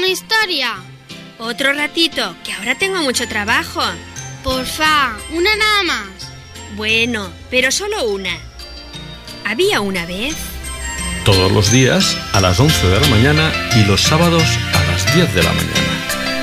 historia? Otro ratito, que ahora tengo mucho trabajo. Porfa, una nada más. Bueno, pero solo una. Había una vez... Todos los días a las 11 de la mañana y los sábados a las 10 de la mañana.